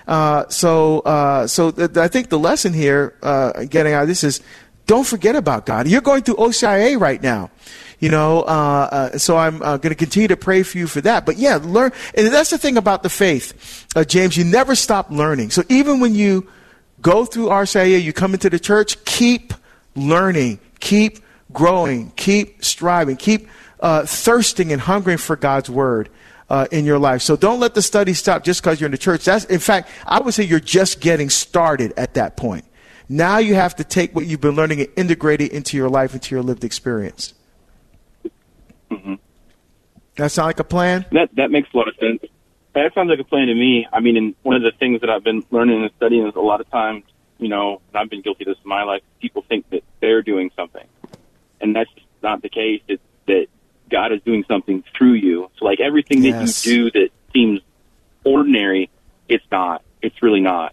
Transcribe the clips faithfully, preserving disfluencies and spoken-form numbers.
Uh, so, uh, so th- I think the lesson here, uh, getting out of this is, don't forget about God. You're going through O C I A right now, you know. Uh, uh, so I'm uh, going to continue to pray for you for that. But yeah, learn, and that's the thing about the faith, uh, James. You never stop learning. So even when you go through O C I A, you come into the church, keep learning, keep growing, keep striving, keep uh, thirsting and hungering for God's word. Uh, in your life. So don't let the study stop just because you're in the church. That's, in fact, I would say you're just getting started at that point. Now you have to take what you've been learning and integrate it into your life, into your lived experience. Mm-hmm. That sound like a plan? That that makes a lot of sense. That sounds like a plan to me. I mean, and one of the things that I've been learning and studying is a lot of times, you know, and I've been guilty of this in my life, people think that they're doing something. And that's just not the case. It's that God is doing something through you. So, like, everything Yes. that you do that seems ordinary, it's not. It's really not.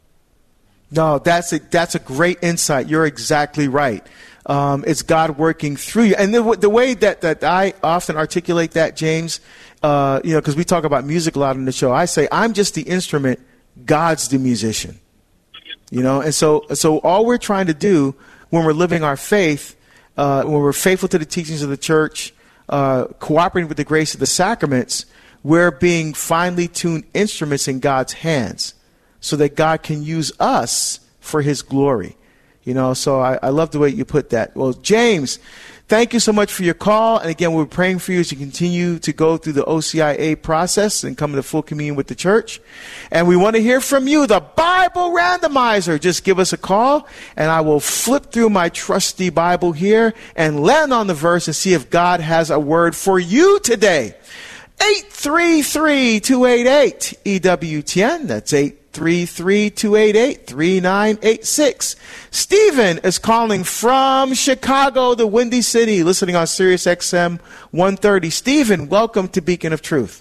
No, that's a, that's a great insight. You're exactly right. Um, it's God working through you. And the, the way that, that I often articulate that, James, uh, you know, because we talk about music a lot on the show, I say, I'm just the instrument, God's the musician. You know, and so so all we're trying to do when we're living our faith, uh, when we're faithful to the teachings of the church, Uh, cooperating with the grace of the sacraments, we're being finely tuned instruments in God's hands so that God can use us for his glory. You know, so I, I love the way you put that. Well, James, thank you so much for your call. And again, we're praying for you as you continue to go through the O C I A process and come into full communion with the church. And we want to hear from you, the Bible Randomizer. Just give us a call, and I will flip through my trusty Bible here and land on the verse and see if God has a word for you today. eight three three, two eight eight, E W T N. That's eight three three, two eight eight, three nine eight six. Stephen is calling from Chicago, the Windy City, listening on Sirius X M one thirty. Stephen, welcome to Beacon of Truth.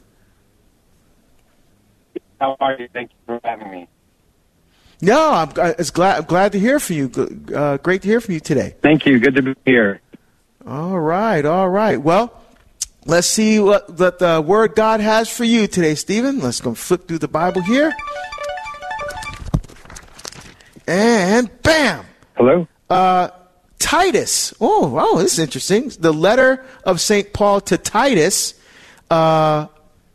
How are you? Thank you for having me. No, I'm, it's glad, I'm glad to hear from you. Uh, great to hear from you today. Thank you. Good to be here. All right, all right. Well, let's see what, what the word God has for you today, Stephen. Let's go flip through the Bible here. And bam! Hello? Uh, Titus. Oh, wow, this is interesting. The letter of Saint Paul to Titus. Uh,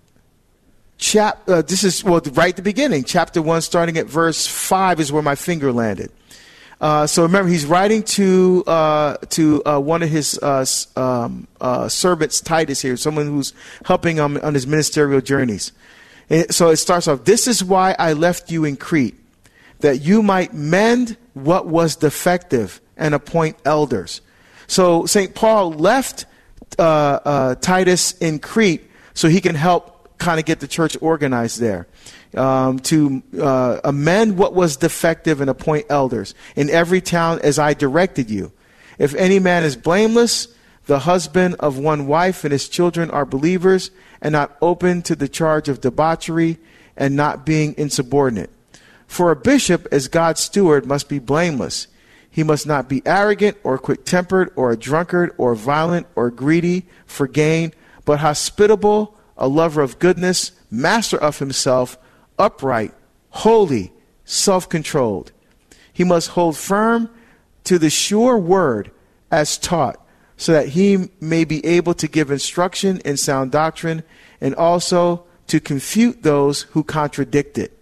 chap. Uh, this is, well, right at the beginning. Chapter one, starting at verse five is where my finger landed. Uh, so remember, he's writing to uh, to uh, one of his uh, um, uh, servants, Titus here, someone who's helping him on his ministerial journeys. And so it starts off, this is why I left you in Crete, that you might mend what was defective and appoint elders. So Saint Paul left uh, uh, Titus in Crete so he can help kind of get the church organized there, um, to uh, amend what was defective and appoint elders in every town as I directed you. If any man is blameless, the husband of one wife, and his children are believers and not open to the charge of debauchery and not being insubordinate. For a bishop, as God's steward, must be blameless. He must not be arrogant or quick-tempered or a drunkard or violent or greedy for gain, but hospitable, a lover of goodness, master of himself, upright, holy, self-controlled. He must hold firm to the sure word as taught, so that he may be able to give instruction in sound doctrine and also to confute those who contradict it.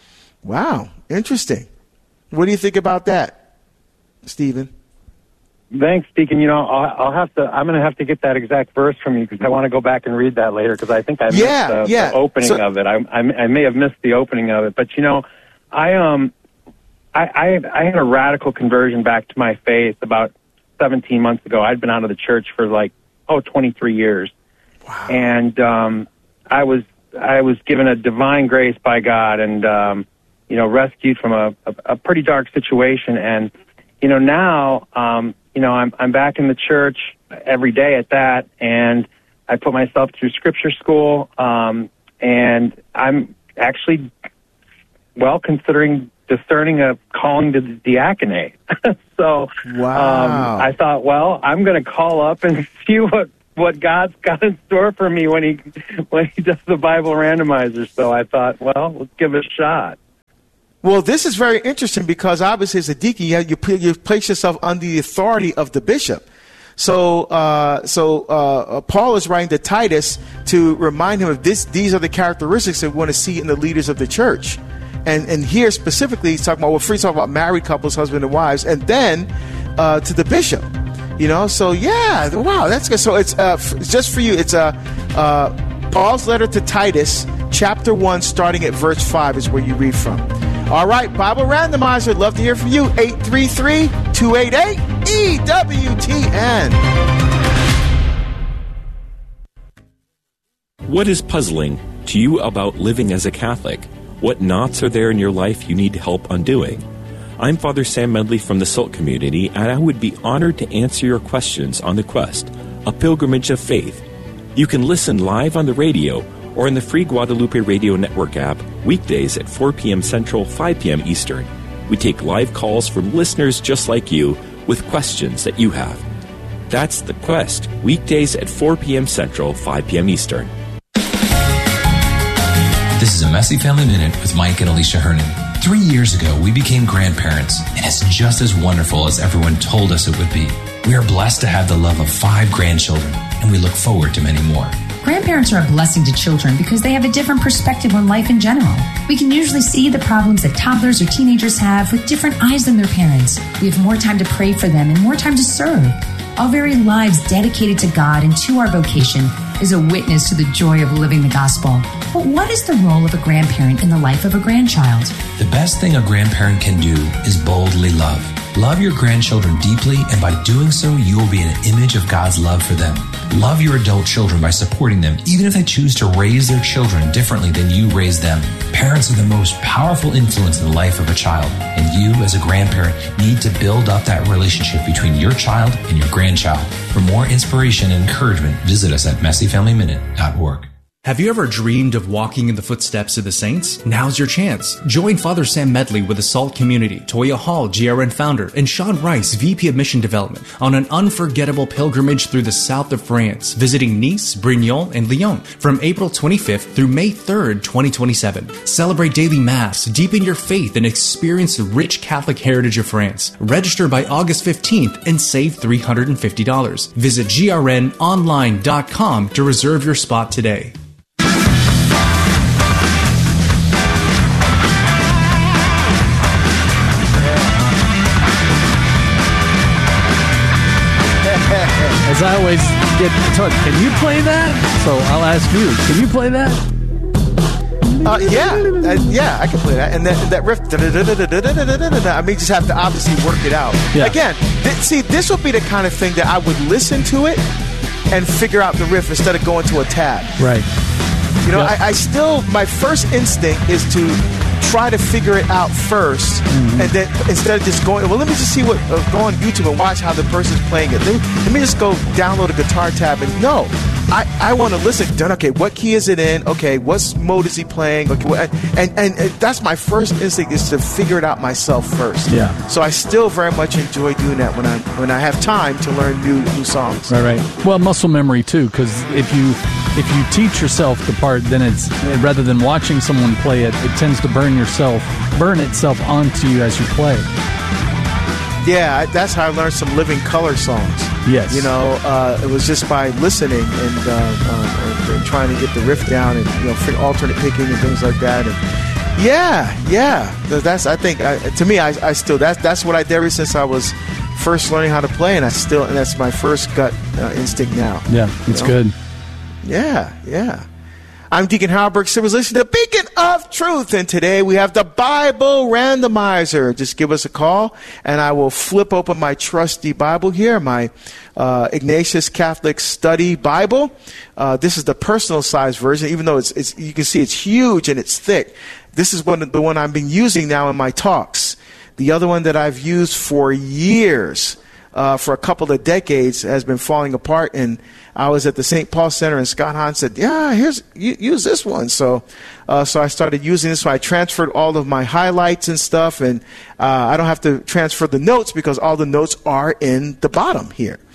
Wow, interesting. What do you think about that, Stephen? Thanks, Deacon. You know, I'll, I'll have to. I'm going to have to get that exact verse from you because I want to go back and read that later because I think I missed yeah, the, yeah. the opening so, of it. I, I, I may have missed the opening of it, but you know, I um, I, I I had a radical conversion back to my faith about seventeen months ago. I'd been out of the church for like oh twenty-three years, wow. and um, I was I was given a divine grace by God and. Um, you know, rescued from a, a, a pretty dark situation. And, you know, now, um, you know, I'm, I'm back in the church every day at that. And I put myself through scripture school. Um, and I'm actually, well, considering discerning a calling to the diaconate. so wow. um, I thought, well, I'm going to call up and see what, what God's got in store for me when he, when he does the Bible randomizer. So I thought, well, let's give it a shot. Well, this is very interesting because obviously as a deacon, you, have, you, put, you place yourself under the authority of the bishop. So, uh, so uh, Paul is writing to Titus to remind him of this. These are the characteristics that we want to see in the leaders of the church. And and here specifically, he's talking about, well, first talking about married couples, husband and wives, and then uh, to the bishop. You know, so yeah, wow, that's good. So it's uh, f- just for you. It's a uh, uh, Paul's letter to Titus, chapter one, starting at verse five, is where you read from. All right, Bible Randomizer, love to hear from you. eight three three, two eight eight, E W T N. What is puzzling to you about living as a Catholic? What knots are there in your life you need help undoing? I'm Father Sam Medley from the Salt Community, and I would be honored to answer your questions on The Quest, a pilgrimage of faith. You can listen live on the radio or in the free Guadalupe Radio Network app weekdays at four p.m. Central, five p.m. Eastern. We take live calls from listeners just like you with questions that you have. That's The Quest, weekdays at four p.m. Central, five p.m. Eastern. This is a Messy Family Minute with Mike and Alicia Hernan. Three years ago, we became grandparents, and it's just as wonderful as everyone told us it would be. We are blessed to have the love of five grandchildren, and we look forward to many more. Grandparents are a blessing to children because they have a different perspective on life in general. We can usually see the problems that toddlers or teenagers have with different eyes than their parents. We have more time to pray for them and more time to serve. Our very lives dedicated to God and to our vocation is a witness to the joy of living the gospel. But what is the role of a grandparent in the life of a grandchild? The best thing a grandparent can do is boldly love. Love your grandchildren deeply, and by doing so, you will be an image of God's love for them. Love your adult children by supporting them, even if they choose to raise their children differently than you raised them. Parents are the most powerful influence in the life of a child, and you, as a grandparent, need to build up that relationship between your child and your grandchild. For more inspiration and encouragement, visit us at messy family minute dot org. Have you ever dreamed of walking in the footsteps of the saints? Now's your chance. Join Father Sam Medley with the Salt Community, Toya Hall, G R N founder, and Sean Rice, V P of Mission Development, on an unforgettable pilgrimage through the south of France, visiting Nice, Brignoles, and Lyon from April twenty-fifth through May third, twenty twenty-seven. Celebrate daily Mass, deepen your faith, and experience the rich Catholic heritage of France. Register by August fifteenth and save three hundred fifty dollars. Visit G R N online dot com to reserve your spot today. As I always get told, can you play that? So I'll ask you, can you play that? Uh, yeah, uh, yeah, I can play that. And that, that riff, I mean, just have to obviously work it out. Yeah. Again, th- see, this would be the kind of thing that I would listen to it and figure out the riff instead of going to a tab. Right. You know, yep. I, I still, my first instinct is to try to figure it out first, mm-hmm. and then instead of just going, well, let me just see what, uh, go on YouTube and watch how the person's playing it. Let me, let me just go download a guitar tab and no, I, I want to listen. Okay, what key is it in? Okay, what mode is he playing? Okay, what, and, and and that's my first instinct is to figure it out myself first. Yeah. So I still very much enjoy doing that when I when I have time to learn new new songs. Right, right. Well, muscle memory too, because if you if you teach yourself the part, then it's rather than watching someone play it, it tends to burn yourself, burn itself onto you as you play. Yeah, I, that's how I learned some Living Color songs. Yes. You know, uh, it was just by listening and, uh, uh, and trying to get the riff down and, you know, alternate picking and things like that. And yeah, yeah. That's, I think, I, to me, I, I still, that's, that's what I did ever since I was first learning how to play. And I still, and that's my first gut uh, instinct now. Yeah, it's you know? good. Yeah, yeah. I'm Deacon Howard Burke Simmons, listening to Beacon of Truth, and today we have the Bible Randomizer. Just give us a call, and I will flip open my trusty Bible here, my uh, Ignatius Catholic Study Bible. Uh, this is the personal size version, even though it's, it's you can see it's huge and it's thick. This is one the one I've been using now in my talks. The other one that I've used for years, uh, for a couple of decades, has been falling apart, and I was at the Saint Paul Center, and Scott Hahn said, yeah, here's use this one. So uh, so I started using this. So I transferred all of my highlights and stuff, and uh, I don't have to transfer the notes because all the notes are in the bottom here.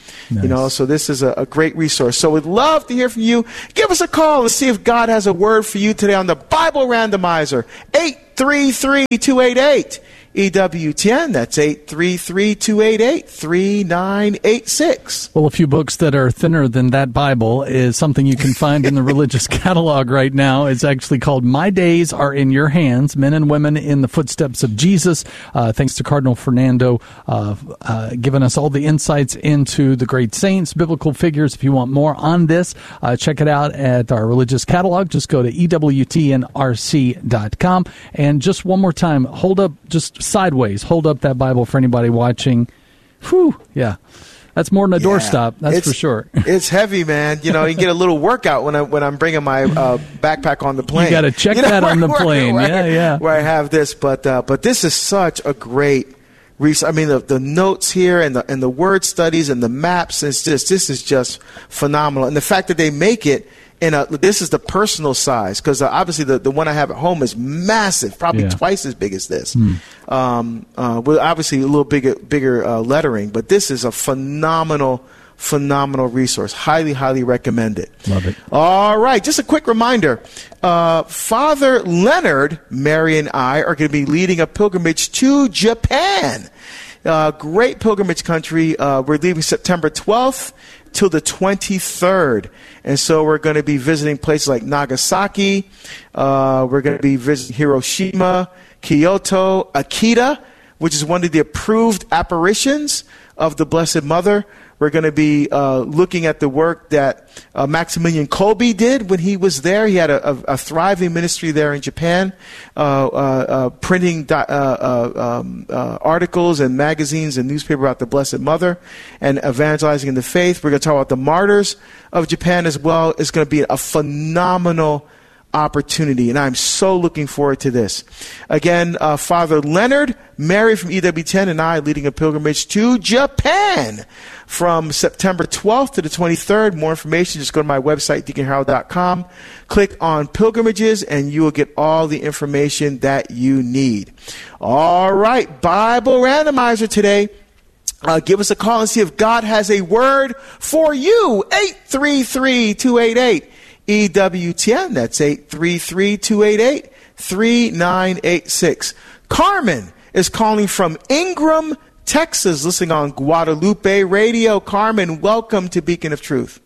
You Nice. know, so this is a, a great resource. So we'd love to hear from you. Give us a call and see if God has a word for you today on the Bible Randomizer. eight three three, two eight eight, E W T N. That's eight three three, two eight eight, three nine eight six. Well, a few books that are thinner than that Bible is something you can find in the religious catalog right now. It's actually called My Days Are in Your Hands, Men and Women in the Footsteps of Jesus. Uh, thanks to Cardinal Fernando uh, uh, giving us all the insights into the great saints, biblical figures. If you want more on this, uh, check it out at our religious catalog. Just go to E W T N R C dot com. And just one more time, hold up, just sideways, hold up that Bible for anybody watching. Whew, yeah. That's more than a Yeah, doorstop, that's it's- for sure. It's heavy, man. You know, you get a little workout when, I, when I'm bringing my uh, backpack on the plane. You gotta check You know, that on the where- plane. where- Yeah, yeah. Where I have this, but uh, but this is such a great resource. I mean, the, the notes here and the and the word studies and the maps. It's just this is just phenomenal, and the fact that they make it. In a, this is the personal size, because uh, obviously the, the one I have at home is massive, probably Yeah. twice as big as this. Um, uh, with obviously a little bigger, bigger uh, lettering, but this is a phenomenal, phenomenal resource. Highly, highly recommend it. Love it. All right, just a quick reminder. Uh, Father Leonard, Mary, and I are going to be leading a pilgrimage to Japan. Uh, great pilgrimage country. Uh, we're leaving September twelfth till the twenty-third. And so we're going to be visiting places like Nagasaki. Uh, we're going to be visiting Hiroshima, Kyoto, Akita, which is one of the approved apparitions of the Blessed Mother. We're going to be uh, looking at the work that uh, Maximilian Kolbe did when he was there. He had a, a, a thriving ministry there in Japan, uh, uh, uh, printing do, uh, uh, um, uh, articles and magazines and newspaper about the Blessed Mother and evangelizing in the faith. We're going to talk about the martyrs of Japan as well. It's going to be a phenomenal opportunity, and I'm so looking forward to this. Again, uh, Father Leonard, Mary from E W ten, and I leading a pilgrimage to Japan from September twelfth to the twenty-third. More information, just go to my website, deacon harold dot com. Click on pilgrimages, and you will get all the information that you need. All right, Bible Randomizer today. Uh, give us a call and see if God has a word for you. eight three three, two eight eight, E W T N. That's eight three three, two eight eight, three nine eight six. Carmen is calling from Ingram, Texas, listening on Guadalupe Radio. Carmen, welcome to Beacon of Truth.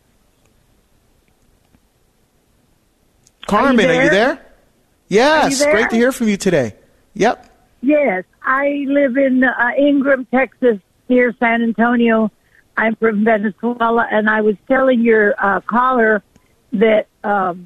Carmen, are you there? Are you there? Yes, there? Great to hear from you today. Yep. Yes, I live in uh, Ingram, Texas, near San Antonio. I'm from Venezuela, and I was telling your uh, caller that um,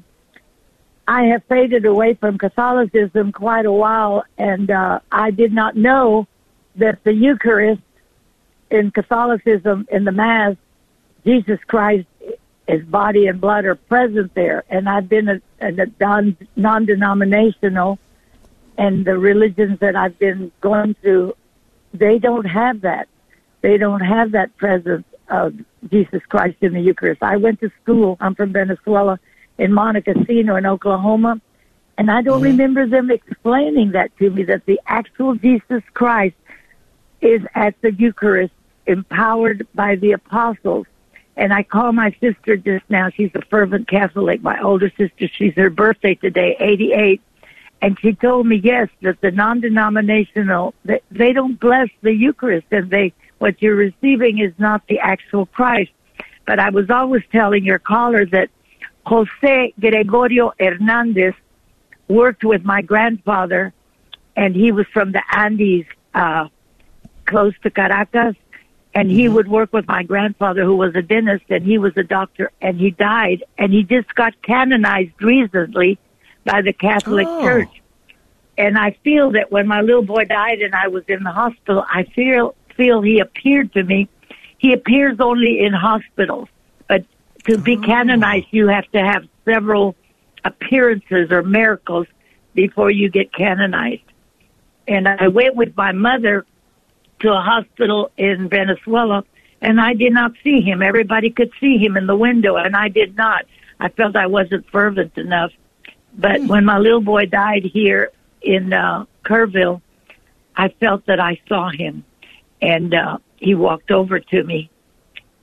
I have faded away from Catholicism quite a while, and uh, I did not know that the Eucharist in Catholicism, in the Mass, Jesus Christ, his body and blood are present there. And I've been a, a non, non-denominational, and the religions that I've been going through, they don't have that. They don't have that presence of Jesus Christ in the Eucharist. I went to school, I'm from Venezuela, in Montecasino in Oklahoma, and I don't mm-hmm. remember them explaining that to me, that the actual Jesus Christ is at the Eucharist, empowered by the apostles. And I call my sister just now, she's a fervent Catholic, my older sister, she's her birthday today, eighty-eight, and she told me, yes, that the non-denominational, they, they don't bless the Eucharist, and they what you're receiving is not the actual Christ. But I was always telling your caller that Jose Gregorio Hernandez worked with my grandfather, and he was from the Andes, uh, close to Caracas, and he would work with my grandfather, who was a dentist, and he was a doctor, and he died, and he just got canonized recently by the Catholic oh. Church. And I feel that when my little boy died and I was in the hospital, I feel feel he appeared to me. He appears only in hospitals, but to be oh. canonized, you have to have several appearances or miracles before you get canonized. And I went with my mother to a hospital in Venezuela, and I did not see him. Everybody could see him in the window, and I did not. I felt I wasn't fervent enough. But mm. when my little boy died here in uh, Kerrville, I felt that I saw him. And uh, he walked over to me,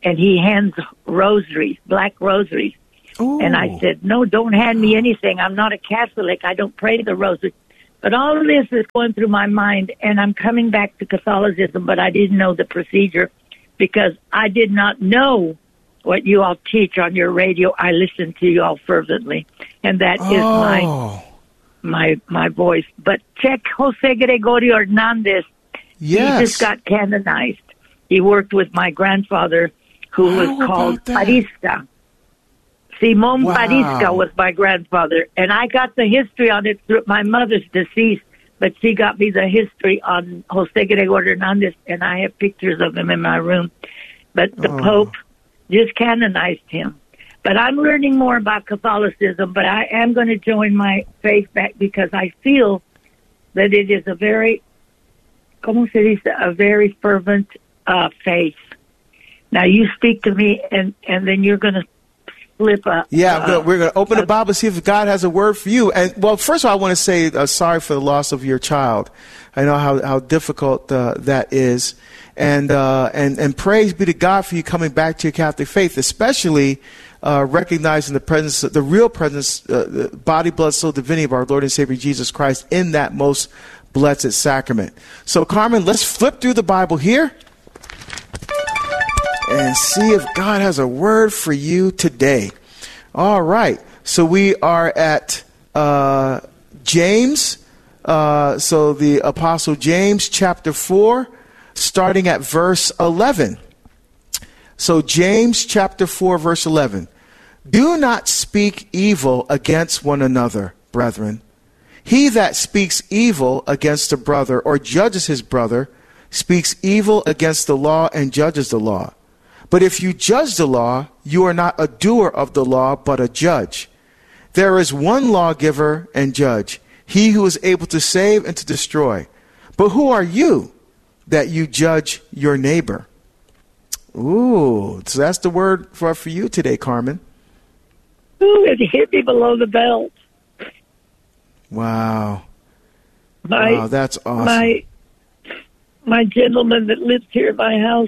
and he hands rosaries, black rosaries. Ooh. And I said, no, don't hand me anything. I'm not a Catholic. I don't pray the rosary. But all of this is going through my mind, and I'm coming back to Catholicism, but I didn't know the procedure because I did not know what you all teach on your radio. I listen to you all fervently, and that oh. is my my my voice. But check Jose Gregorio Hernandez. Yes. He just got canonized. He worked with my grandfather, who How was called about that? Parisca. Simon Wow. Parisca was my grandfather, and I got the history on it through my mother's deceased, but she got me the history on Jose Gregorio Hernandez, and I have pictures of him in my room. But the Oh. Pope just canonized him. But I'm learning more about Catholicism, but I am going to join my faith back because I feel that it is a very, como se dice, a very fervent uh, faith. Now you speak to me, and, and then you're going to flip up. Yeah, I'm uh, gonna, we're going to open uh, the Bible, see if God has a word for you. And well, first of all, I want to say uh, sorry for the loss of your child. I know how how difficult uh, that is, and uh, and and praise be to God for you coming back to your Catholic faith, especially uh, recognizing the presence, the real presence, uh, the body, blood, soul, divinity of our Lord and Savior Jesus Christ in that most blessed sacrament. So, Carmen, let's flip through the Bible here and see if God has a word for you today. All right. So we are at uh, James. Uh, so the Apostle James, chapter four, starting at verse eleven. So James, chapter four, verse eleven. Do not speak evil against one another, brethren. He that speaks evil against a brother or judges his brother speaks evil against the law and judges the law. But if you judge the law, you are not a doer of the law, but a judge. There is one lawgiver and judge, he who is able to save and to destroy. But who are you that you judge your neighbor? Ooh, so that's the word for, for you today, Carmen. Ooh, it hit me below the belt. Wow. My, wow, that's awesome. My, my gentleman that lives here in my house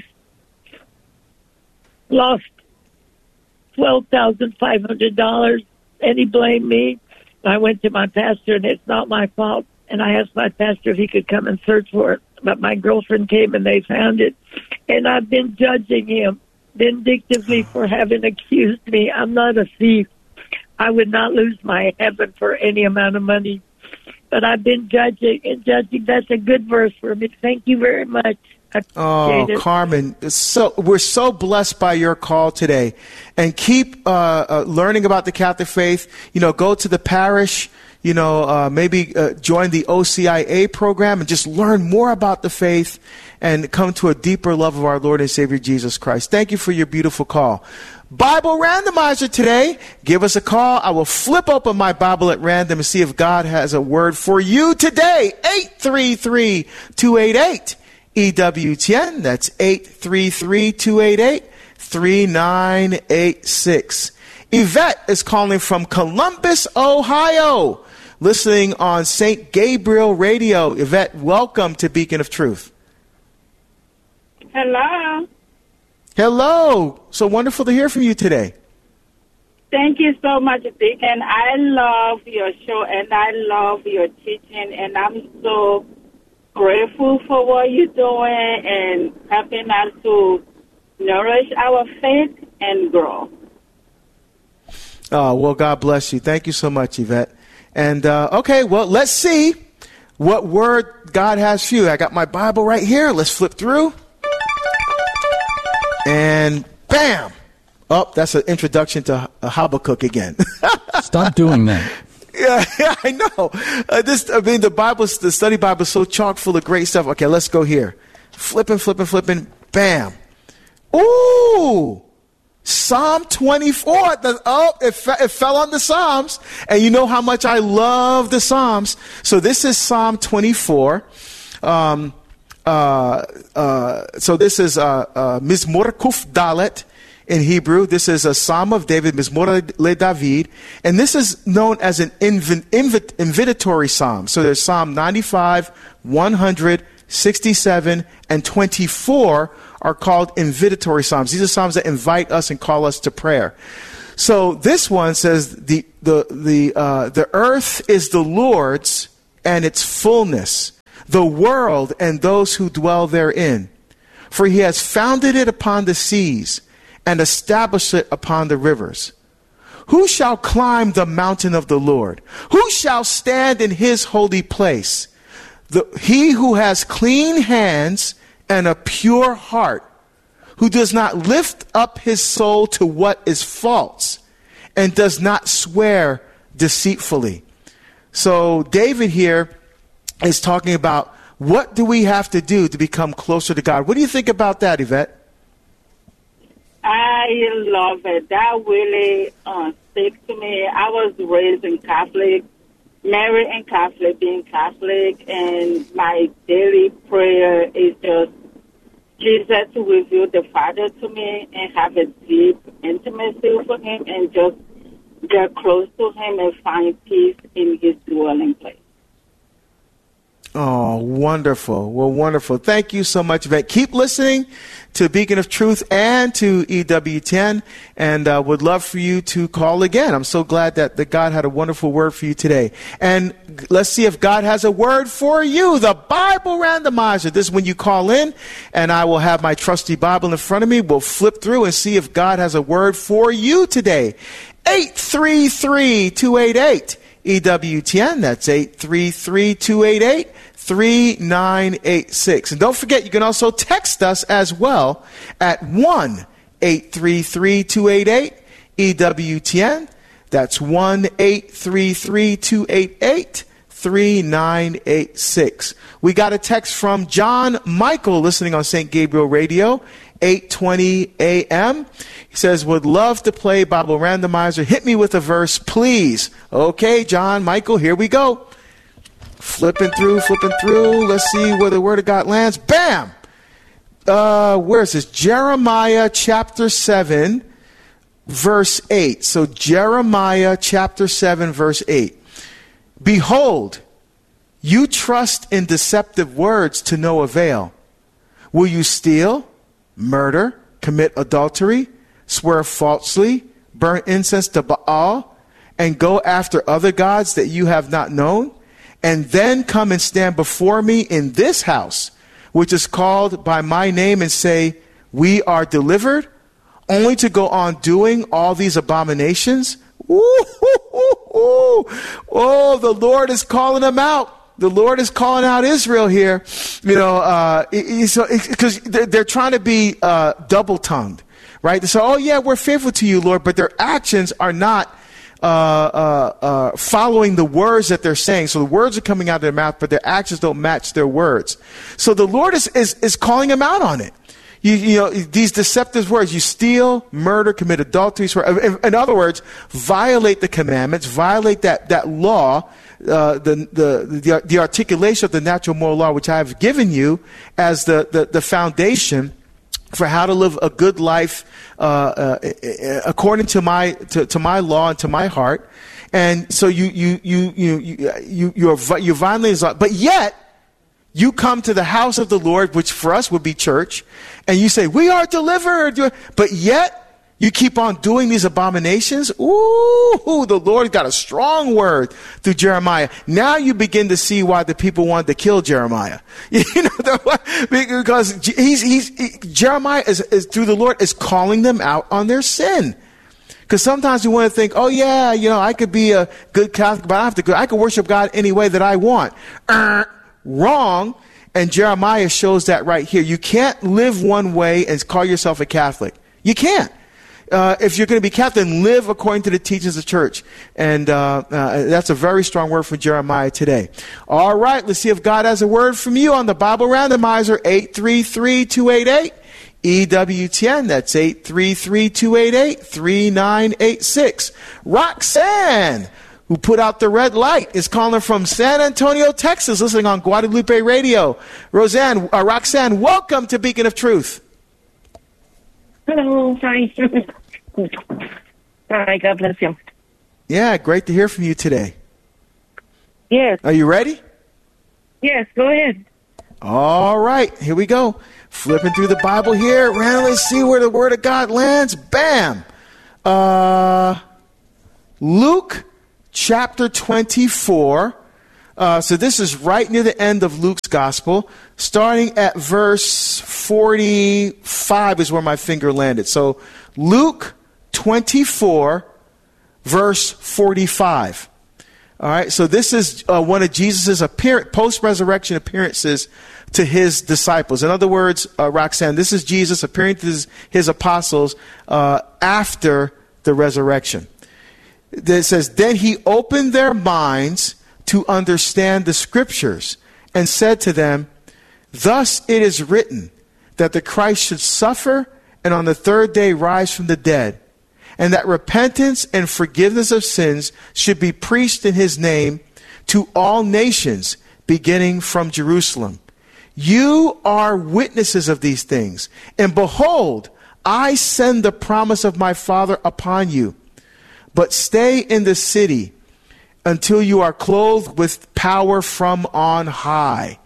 lost twelve thousand five hundred dollars, and he blamed me. I went to my pastor, and it's not my fault. And I asked my pastor if he could come and search for it. But my girlfriend came, and they found it. And I've been judging him vindictively for having accused me. I'm not a thief. I would not lose my heaven for any amount of money. But I've been judging and judging. That's a good verse for me. Thank you very much. Oh, Carmen, so we're so blessed by your call today. And keep uh, uh, learning about the Catholic faith. You know, go to the parish, you know, uh, maybe uh, join the O C I A program and just learn more about the faith and come to a deeper love of our Lord and Savior Jesus Christ. Thank you for your beautiful call. Bible randomizer today. Give us a call. I will flip open my Bible at random and see if God has a word for you today. eight three three, two eight eight, E W T N. That's eight three three, two eight eight, three nine eight six. Yvette is calling from Columbus, Ohio, listening on Saint Gabriel Radio. Yvette, welcome to Beacon of Truth. Hello. Hello. So wonderful to hear from you today. Thank you so much, Deacon. I love your show, and I love your teaching, and I'm so grateful for what you're doing and helping us to nourish our faith and grow. Oh, well, God bless you. Thank you so much, Yvette. And, uh, okay, well, let's see what word God has for you. I got my Bible right here. Let's flip through. And bam! Oh, that's an introduction to Habakkuk again. Stop doing that. Yeah, yeah, I know. Uh, this, I mean, the Bible, the study Bible is so chock full of great stuff. Okay, let's go here. Flipping, flipping, flipping. Bam! Ooh! Psalm twenty-four. The, oh, it, fe- it fell on the Psalms. And you know how much I love the Psalms. So this is Psalm twenty-four. Um, uh, uh, so this is uh, uh, Mizmor Kuf Dalet in Hebrew. This is a Psalm of David, Mizmor le David. And this is known as an inv- invit- invitatory Psalm. So there's Psalm ninety-five, one hundred, sixty-seven, and twenty-four are called invitatory psalms. These are psalms that invite us and call us to prayer. So this one says the the the uh, the earth is the Lord's and its fullness, the world and those who dwell therein. For he has founded it upon the seas and established it upon the rivers. Who shall climb the mountain of the Lord? Who shall stand in his holy place? The, he who has clean hands and a pure heart, who does not lift up his soul to what is false and does not swear deceitfully. So David here is talking about, what do we have to do to become closer to God? What do you think about that, Yvette? I love it. That really uh, sticks to me. I was raised in Catholic, married in Catholic, being Catholic, and my daily prayer is just Jesus to reveal the Father to me and have a deep intimacy with him and just get close to him and find peace in his dwelling place. Oh, wonderful. Well, wonderful. Thank you so much, Yvette. Keep listening to Beacon of Truth and to E W ten, and uh, would love for you to call again. I'm so glad that, that God had a wonderful word for you today. And let's see if God has a word for you. The Bible Randomizer. This is when you call in, and I will have my trusty Bible in front of me. We'll flip through and see if God has a word for you today. eight three three, two eight eight, E W ten. That's eight three three, two eight eight, three nine eight six. And don't forget, you can also text us as well at one eight three three, two eight eight, E W ten. That's one eight three three, two eight eight, three nine eight six. We got a text from John Michael listening on Saint Gabriel Radio, eight twenty A M. He says, would love to play Bible Randomizer. Hit me with a verse, please. Okay, John Michael, here we go. Flipping through, flipping through. Let's see where the Word of God lands. Bam! Uh, where is this? Jeremiah chapter seven, verse eight. So Jeremiah chapter seven, verse eight. Behold, you trust in deceptive words to no avail. Will you steal, murder, commit adultery, swear falsely, burn incense to Baal, and go after other gods that you have not known? And then come and stand before me in this house, which is called by my name, and say, we are delivered, only to go on doing all these abominations? Ooh, ooh, ooh, ooh. Oh, the Lord is calling them out. The Lord is calling out Israel here, you know, uh, because they're trying to be uh, double-tongued, right? They say, oh, yeah, we're faithful to you, Lord, but their actions are not Uh, uh, uh, following the words that they're saying. So the words are coming out of their mouth, but their actions don't match their words. So the Lord is, is, is calling them out on it. You, you know, these deceptive words, you steal, murder, commit adultery, swear. In, in other words, violate the commandments, violate that, that law, uh, the, the, the, the articulation of the natural moral law, which I have given you as the, the, the foundation for how to live a good life uh, uh, according to my to, to my law and to my heart. And so you you you you you you you're, you're violently, but yet you come to the house of the Lord, which for us would be church, and you say, we are delivered, but yet you keep on doing these abominations. Ooh, the Lord got a strong word through Jeremiah. Now you begin to see why the people wanted to kill Jeremiah. You know, because he's, he's, he, Jeremiah is, is through the Lord is calling them out on their sin. Because sometimes we want to think, oh yeah, you know, I could be a good Catholic, but I have to go. I can worship God any way that I want. Uh, wrong. And Jeremiah shows that right here. You can't live one way and call yourself a Catholic. You can't. Uh, if you're going to be Catholic, live according to the teachings of the church. And uh, uh, that's a very strong word from Jeremiah today. All right, let's see if God has a word from you on the Bible Randomizer, eight three three, two eight eight, E W ten. That's eight three three, two eight eight, three nine eight six. Roxanne, who put out the red light, is calling from San Antonio, Texas, listening on Guadalupe Radio. Roseanne, uh, Roxanne, welcome to Beacon of Truth. Hello, hi. Hi, God bless you. Yeah, great to hear from you today. Yes. Are you ready? Yes, go ahead. All right, here we go. Flipping through the Bible here. Randomly see where the Word of God lands. Bam! Uh, Luke chapter twenty-four. Uh, so this is right near the end of Luke's Gospel. Starting at verse forty-five is where my finger landed. So Luke twenty-four, verse forty-five. All right, so this is uh, one of Jesus' appear- post-resurrection appearances to his disciples. In other words, uh, Roxanne, this is Jesus appearing to his, his apostles uh, after the resurrection. It says, then he opened their minds to understand the scriptures and said to them, thus it is written that the Christ should suffer and on the third day rise from the dead, and that repentance and forgiveness of sins should be preached in his name to all nations, beginning from Jerusalem. You are witnesses of these things, and behold, I send the promise of my Father upon you. But stay in the city until you are clothed with power from on high.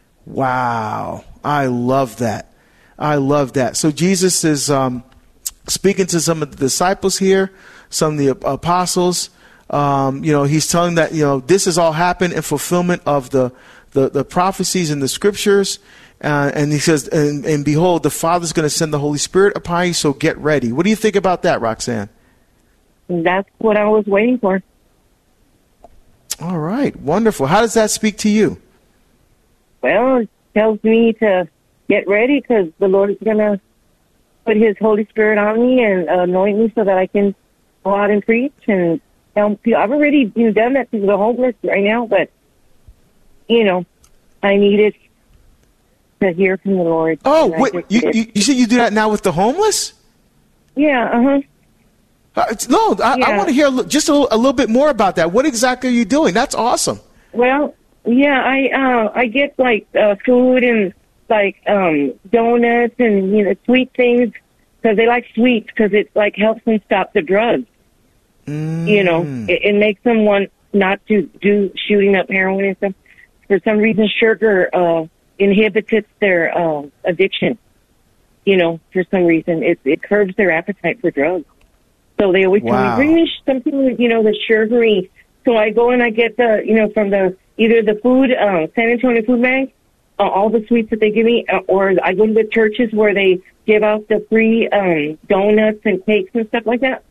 Wow. I love that. I love that. So Jesus is um, speaking to some of the disciples here, some of the apostles. Um, you know, he's telling that, you know, this has all happened in fulfillment of the, the, the prophecies in the scriptures. Uh, and he says, and, and behold, the Father's going to send the Holy Spirit upon you, so get ready. What do you think about that, Roxanne? That's what I was waiting for. All right. Wonderful. How does that speak to you? Well, it tells me to get ready because the Lord is going to put his Holy Spirit on me and anoint me so that I can go out and preach and help people. I've already you know, done that to the homeless right now, but, you know, I needed to hear from the Lord. Oh, wait, you, you, you said you do that now with the homeless? Yeah, uh-huh. Uh, no, I, yeah. I want to hear just a little, a little bit more about that. What exactly are you doing? That's awesome. Well, yeah, I uh, I get like uh, food and like um, donuts and you know sweet things because they like sweets because it like helps them stop the drugs. Mm. You know, it, it makes them want not to do shooting up heroin and stuff. For some reason, sugar uh, inhibits their uh, addiction. You know, for some reason, it it curbs their appetite for drugs. So they always wow. tell me, bring me something, you know, that's sugary. So I go and I get the, you know, from the, either the food, uh, San Antonio Food Bank, uh, all the sweets that they give me, uh, or I go to the churches where they give out the free um, donuts and cakes and stuff like that.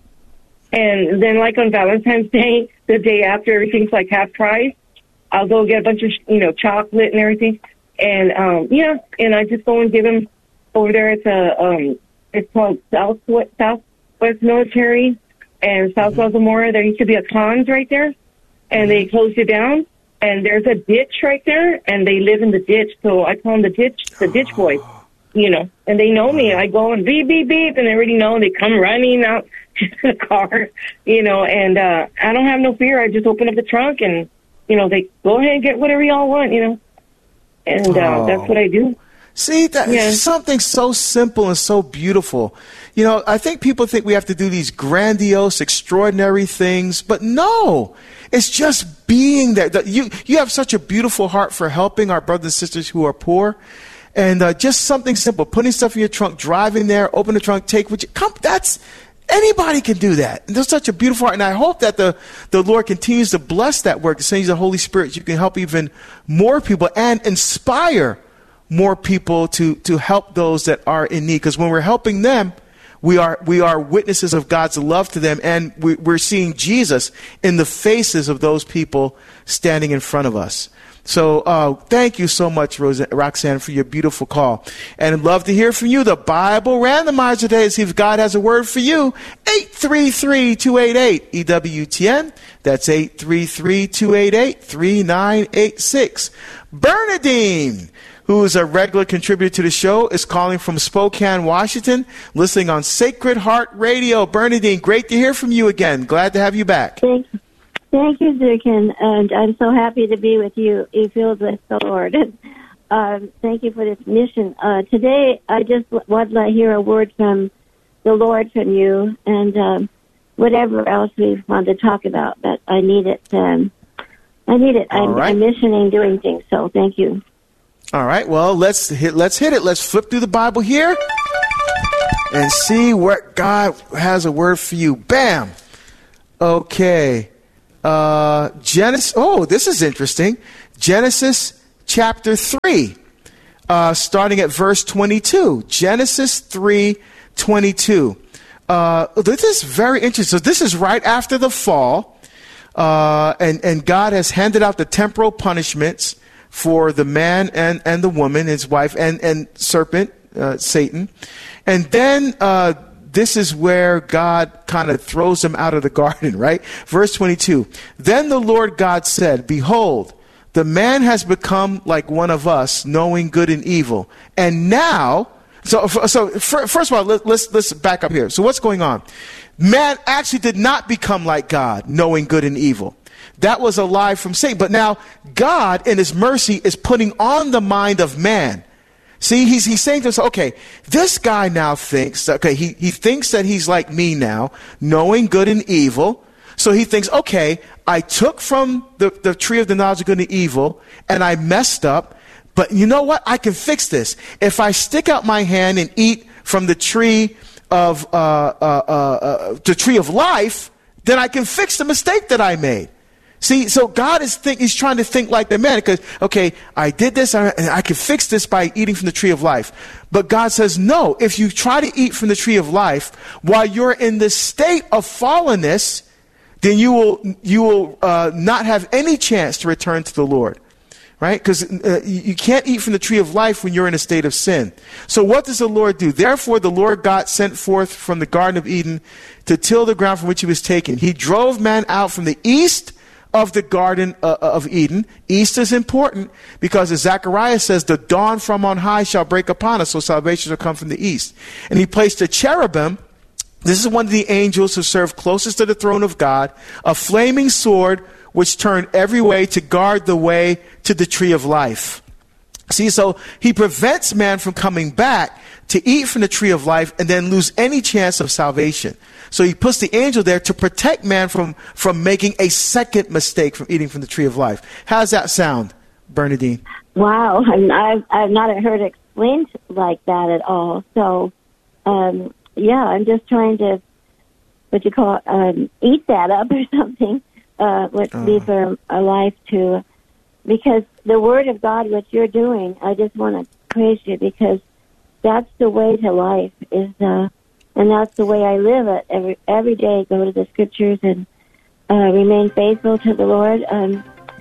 And then like on Valentine's Day, the day after everything's like half price, I'll go get a bunch of, you know, chocolate and everything. And, um, yeah, and I just go and give them over there. It's a, um, it's called South, South. West Military and South Baltimore. There used to be a Cons right there, and they closed it down. And there's a ditch right there, and they live in the ditch. So I call them the ditch, the ditch boys, you know. And they know me. I go and beep, beep, beep, and they already know. They come running out to the car, you know. And uh, I don't have no fear. I just open up the trunk, and you know, they go ahead and get whatever y'all want, you know. And uh, oh. that's what I do. See, that yeah. is something so simple and so beautiful. You know, I think people think we have to do these grandiose, extraordinary things, but no, it's just being there. You, you have such a beautiful heart for helping our brothers and sisters who are poor. And uh, just something simple, putting stuff in your trunk, driving there, open the trunk, take what you come. That's, anybody can do that. And there's such a beautiful heart. And I hope that the, the Lord continues to bless that work, to send you the Holy Spirit. You can help even more people and inspire more people to, to help those that are in need. Because when we're helping them, we are we are witnesses of God's love to them, and we, we're seeing Jesus in the faces of those people standing in front of us. So uh, thank you so much, Rose, Roxanne, for your beautiful call. And I'd love to hear from you. The Bible Randomizer today to see if God has a word for you. eight three three, two eight eight, E W T N. That's eight three three, two eight eight, three nine eight six. Bernadine, who is a regular contributor to the show, is calling from Spokane, Washington, listening on Sacred Heart Radio. Bernadine, great to hear from you again. Glad to have you back. Thank you, Thank you Deacon, and I'm so happy to be with you. You filled with the Lord. um, thank you for this mission. Uh, today, I just want to hear a word from the Lord from you, and um, whatever else we want to talk about, but I need it. Um, I need it. I'm, right. I'm missioning doing things, so thank you. All right, well, let's hit, let's hit it. Let's flip through the Bible here and see where God has a word for you. Bam. Okay. Uh, Genesis. Oh, this is interesting. Genesis chapter three, uh, starting at verse twenty-two. Genesis three twenty-two. Uh, this is very interesting. So this is right after the fall, uh, and and God has handed out the temporal punishments for the man and, and the woman, his wife, and, and serpent, uh, Satan. And then uh, this is where God kind of throws him out of the garden, right? Verse twenty-two. Then the Lord God said, behold, the man has become like one of us, knowing good and evil. And now, so so first of all, let, let's let's back up here. So what's going on? Man actually did not become like God, knowing good and evil. That was a lie from Satan. But now God, in his mercy, is putting on the mind of man. See, he's, he's saying to us, okay, this guy now thinks, okay, he, he thinks that he's like me now, knowing good and evil. So he thinks, okay, I took from the, the tree of the knowledge of good and evil, and I messed up. But you know what? I can fix this. If I stick out my hand and eat from the tree of, uh, uh, uh, uh, the tree of life, then I can fix the mistake that I made. See, so God is think, he's trying to think like the man, because, okay, I did this, and I, I can fix this by eating from the tree of life. But God says, no, if you try to eat from the tree of life while you're in the state of fallenness, then you will, you will uh, not have any chance to return to the Lord. Right? Because uh, you can't eat from the tree of life when you're in a state of sin. So what does the Lord do? Therefore, the Lord God sent forth from the Garden of Eden to till the ground from which he was taken. He drove man out from the east of the Garden uh, of Eden. East is important because as Zechariah says, the dawn from on high shall break upon us, so salvation shall come from the east. And he placed a cherubim. This is one of the angels who served closest to the throne of God, a flaming sword which turned every way to guard the way to the tree of life. See, so he prevents man from coming back to eat from the tree of life and then lose any chance of salvation. So he puts the angel there to protect man from, from making a second mistake from eating from the tree of life. How does that sound, Bernadine? Wow, I've, I've not heard it explained like that at all. So, um, yeah, I'm just trying to, what you call it, um, eat that up or something, uh, would uh. be for a life to, because the Word of God, what you're doing, I just want to praise you because that's the way to life, is uh, and that's the way I live it every every day. Go to the Scriptures and uh, remain faithful to the Lord. Um,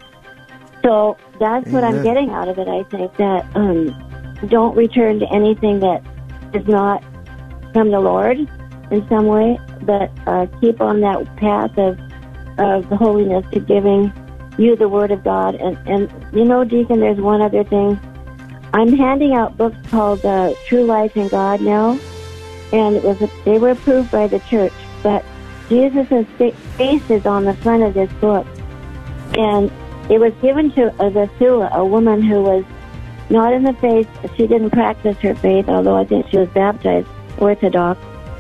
so that's Amen. What I'm getting out of it. I think that um, don't return to anything that does not come to the Lord in some way, but uh, keep on that path of of the holiness to giving you the Word of God. And, and you know, Deacon, there's one other thing. I'm handing out books called uh, True Life in God now, and it was a, they were approved by the church, but Jesus' face is on the front of this book. And it was given to uh, the Sula, a woman who was not in the faith. She didn't practice her faith, although I think she was baptized Orthodox.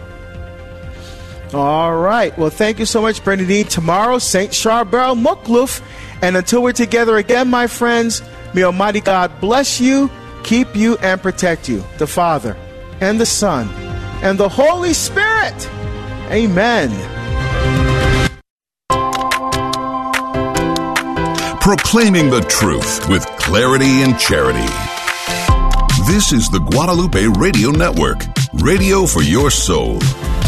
All right. Well, thank you so much, Bernadine. Tomorrow, Saint Charbel Mukluf. And until we're together again, my friends, may Almighty God bless you, keep you, and protect you. The Father, and the Son, and the Holy Spirit. Amen. Proclaiming the truth with clarity and charity. This is the Guadalupe Radio Network, radio for your soul.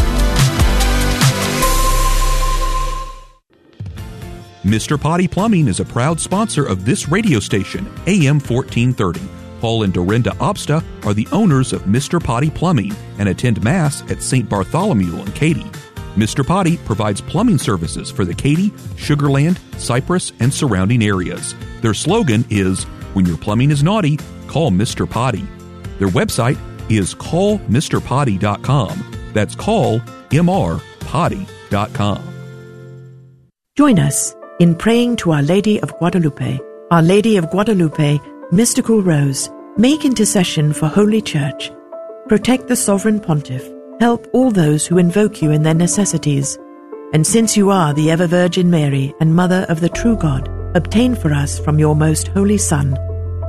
Mister Potty Plumbing is a proud sponsor of this radio station, A M fourteen thirty. Paul and Dorinda Obsta are the owners of Mister Potty Plumbing and attend Mass at Saint Bartholomew in Katy. Mister Potty provides plumbing services for the Katy, Sugar Land, Cypress, and surrounding areas. Their slogan is, when your plumbing is naughty, call Mister Potty. Their website is call mister potty dot com. That's call M R potty dot com. Join us in praying to Our Lady of Guadalupe. Our Lady of Guadalupe, Mystical Rose, make intercession for Holy Church. Protect the Sovereign Pontiff. Help all those who invoke you in their necessities. And since you are the ever-Virgin Mary and Mother of the true God, obtain for us from your most holy Son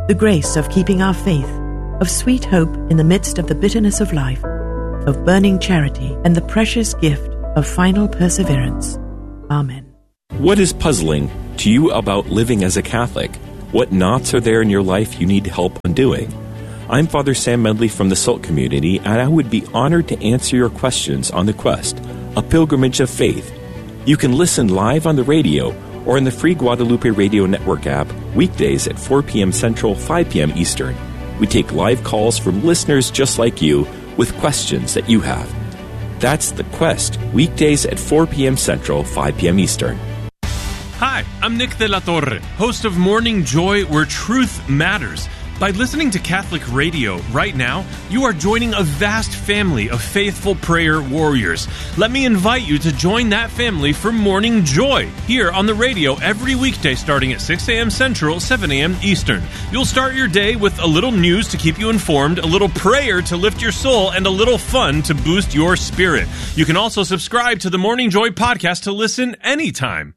the grace of keeping our faith, of sweet hope in the midst of the bitterness of life, of burning charity, and the precious gift of final perseverance. Amen. What is puzzling to you about living as a Catholic? What knots are there in your life you need help undoing? I'm Father Sam Medley from the SALT community, and I would be honored to answer your questions on The Quest, a pilgrimage of faith. You can listen live on the radio or in the free Guadalupe Radio Network app weekdays at four p.m. Central, five p.m. Eastern. We take live calls from listeners just like you with questions that you have. That's The Quest, weekdays at four p.m. Central, five p.m. Eastern. Hi, I'm Nick de la Torre, host of Morning Joy, where truth matters. By listening to Catholic radio right now, you are joining a vast family of faithful prayer warriors. Let me invite you to join that family for Morning Joy, here on the radio every weekday starting at six a.m. Central, seven a.m. Eastern. You'll start your day with a little news to keep you informed, a little prayer to lift your soul, and a little fun to boost your spirit. You can also subscribe to the Morning Joy podcast to listen anytime.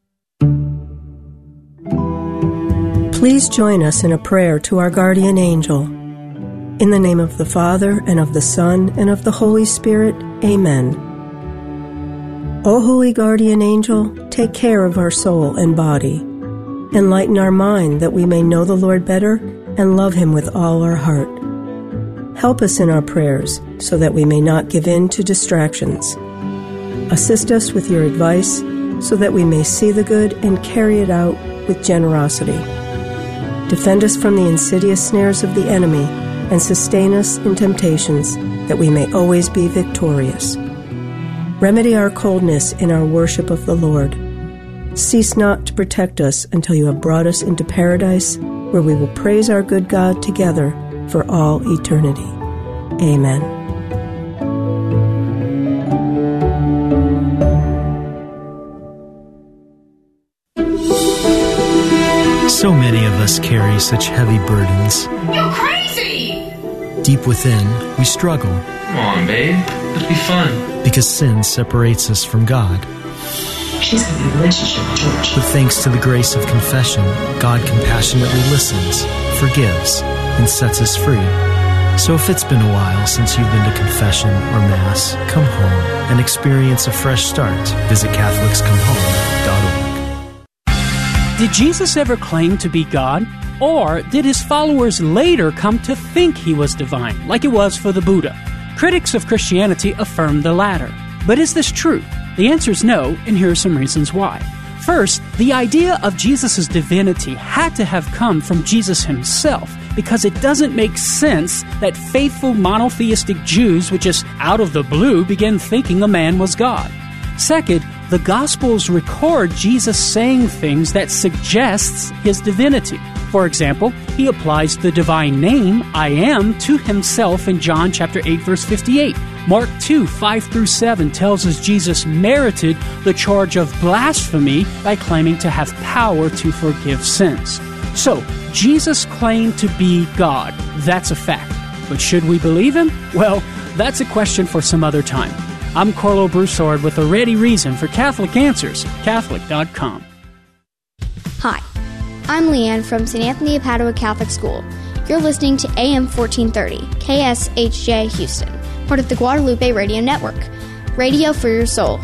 Please join us in a prayer to our guardian angel. In the name of the Father, and of the Son, and of the Holy Spirit, Amen. O holy guardian angel, take care of our soul and body. Enlighten our mind that we may know the Lord better and love him with all our heart. Help us in our prayers so that we may not give in to distractions. Assist us with your advice so that we may see the good and carry it out with generosity. Defend us from the insidious snares of the enemy and sustain us in temptations that we may always be victorious. Remedy our coldness in our worship of the Lord. Cease not to protect us until you have brought us into paradise, where we will praise our good God together for all eternity. Amen. So many of us carry such heavy burdens. You're crazy! Deep within, we struggle. Come on, babe. Let's be fun. Because sin separates us from God. She's got a relationship with George. But thanks to the grace of confession, God compassionately listens, forgives, and sets us free. So if it's been a while since you've been to confession or Mass, come home and experience a fresh start. Visit Catholics Come Home dot org. Did Jesus ever claim to be God? Or did his followers later come to think he was divine, like it was for the Buddha? Critics of Christianity affirm the latter. But is this true? The answer is no, and here are some reasons why. First, the idea of Jesus' divinity had to have come from Jesus himself, because it doesn't make sense that faithful monotheistic Jews would just out of the blue begin thinking a man was God. Second, the Gospels record Jesus saying things that suggests his divinity. For example, he applies the divine name, I am, to himself in John chapter eight, verse fifty-eight. Mark two, five through seven tells us Jesus merited the charge of blasphemy by claiming to have power to forgive sins. So, Jesus claimed to be God. That's a fact. But should we believe him? Well, that's a question for some other time. I'm Carlo Broussard with a ready reason for Catholic Answers, Catholic dot com. Hi, I'm Leanne from Saint Anthony of Padua Catholic School. You're listening to A M fourteen thirty, K S H J Houston, part of the Guadalupe Radio Network. Radio for your soul.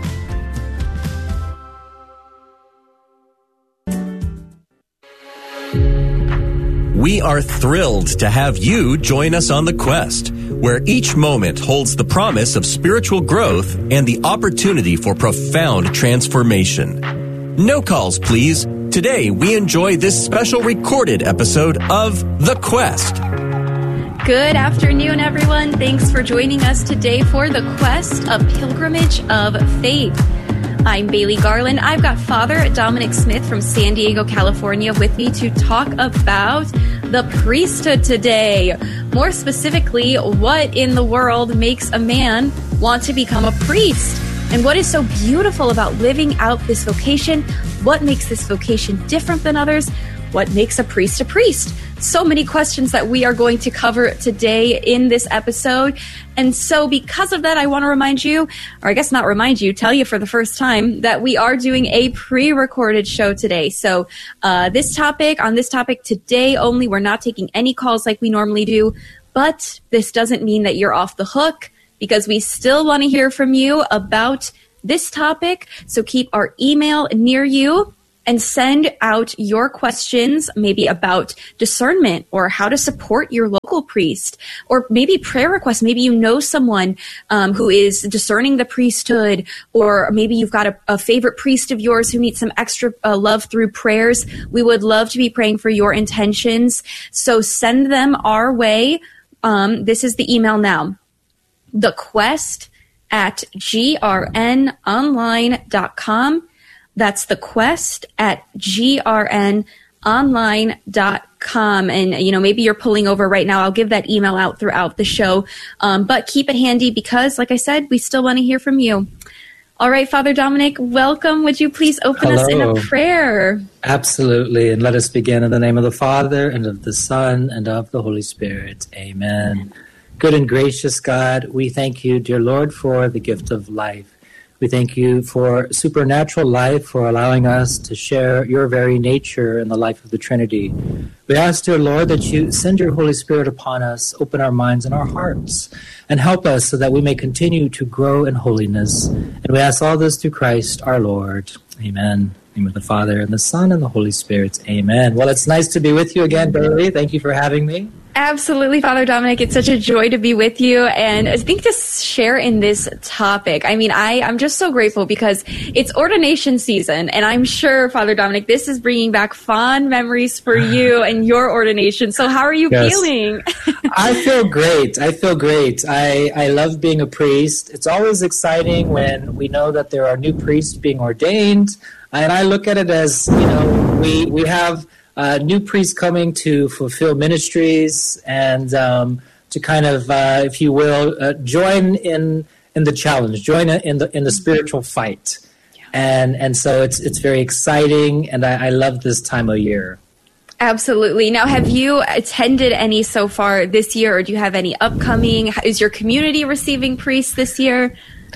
We are thrilled to have you join us on The Quest, where each moment holds the promise of spiritual growth and the opportunity for profound transformation. No calls, please. Today, we enjoy this special recorded episode of The Quest. Good afternoon, everyone. Thanks for joining us today for The Quest, a pilgrimage of faith. I'm Bailey Garland. I've got Father Dominic Smith from San Diego, California with me to talk about the priesthood today. More specifically, what in the world makes a man want to become a priest? And what is so beautiful about living out this vocation? What makes this vocation different than others? What makes a priest a priest? so many questions that we are going to cover today in this episode. And so because of that, I want to remind you, or I guess not remind you, tell you for the first time that we are doing a pre-recorded show today. So uh, this topic, on this topic today only, we're not taking any calls like we normally do, but this doesn't mean that you're off the hook, because we still want to hear from you about this topic. So keep our email near you and send out your questions, maybe about discernment or how to support your local priest, or maybe prayer requests. Maybe you know someone um, who is discerning the priesthood, or maybe you've got a, a favorite priest of yours who needs some extra uh, love through prayers. We would love to be praying for your intentions. So send them our way. Um, this is the email now. The Quest at G R N online dot com. That's The Quest at G R N online dot com. And, you know, maybe you're pulling over right now. I'll give that email out throughout the show. Um, but keep it handy because, like I said, we still want to hear from you. All right, Father Dominic, welcome. Would you please open Hello. us in a prayer? Absolutely. And let us begin in the name of the Father, and of the Son, and of the Holy Spirit. Amen. Good and gracious God, we thank you, dear Lord, for the gift of life. We thank you for supernatural life, for allowing us to share your very nature in the life of the Trinity. We ask, dear Lord, that you send your Holy Spirit upon us, open our minds and our hearts, and help us so that we may continue to grow in holiness. And we ask all this through Christ our Lord. Amen. In the name of the Father, and the Son, and the Holy Spirit. Amen. Well, it's nice to be with you again, Bailey. Thank you for having me. Absolutely, Father Dominic. It's such a joy to be with you. And I think to share in this topic, I mean, I, I'm just so grateful because it's ordination season. And I'm sure, Father Dominic, this is bringing back fond memories for you and your ordination. So how are you Yes. feeling? I feel great. I feel great. I, I love being a priest. It's always exciting when we know that there are new priests being ordained. And I look at it as, you know, we, we have uh, new priests coming to fulfill ministries and um, to kind of, uh, if you will, uh, join in in the challenge, join in the in the spiritual fight. Yeah. And and so it's it's very exciting, and I, I love this time of year. Absolutely. Now, have you attended any so far this year, or do you have any upcoming? Is your community receiving priests this year?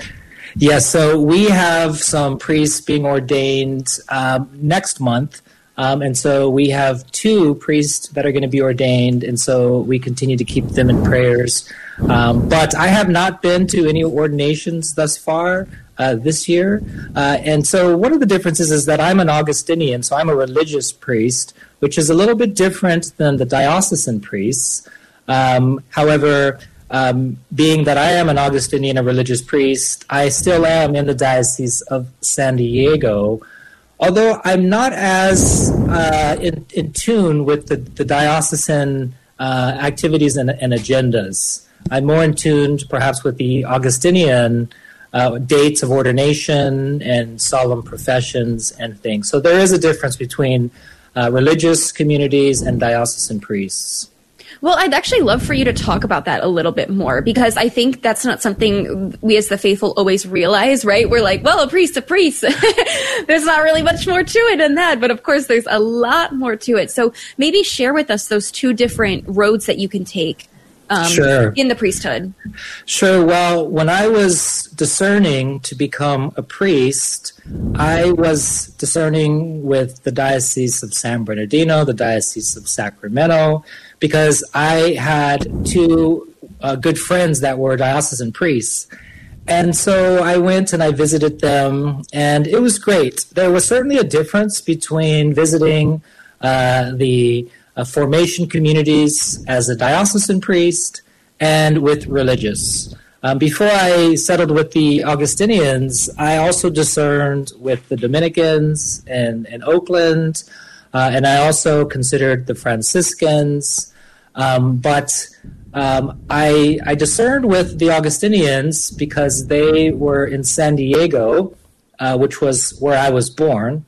Yes, so we have some priests being ordained um, next month. Um, and so we have two priests that are going to be ordained, and so we continue to keep them in prayers. Um, but I have not been to any ordinations thus far uh, this year. Uh, and so one of the differences is that I'm an Augustinian, so I'm a religious priest, which is a little bit different than the diocesan priests. Um, however, Um, being that I am an Augustinian, a religious priest, I still am in the Diocese of San Diego, although I'm not as uh, in, in tune with the, the diocesan uh, activities and, and agendas. I'm more in tune perhaps with the Augustinian uh, dates of ordination and solemn professions and things. So there is a difference between uh, religious communities and diocesan priests. Well, I'd actually love for you to talk about that a little bit more, because I think that's not something we as the faithful always realize, right? We're like, well, a priest, a priest. There's not really much more to it than that. But of course, there's a lot more to it. So maybe share with us those two different roads that you can take um, Sure. in the priesthood. Sure. Well, when I was discerning to become a priest, I was discerning with the Diocese of San Bernardino, the Diocese of Sacramento, because I had two uh, good friends that were diocesan priests. And so I went and I visited them, and it was great. There was certainly a difference between visiting uh, the uh, formation communities as a diocesan priest and with religious. Um, before I settled with the Augustinians, I also discerned with the Dominicans in, in Oakland, uh, and I also considered the Franciscans. Um, but um, I, I discerned with the Augustinians because they were in San Diego, uh, which was where I was born,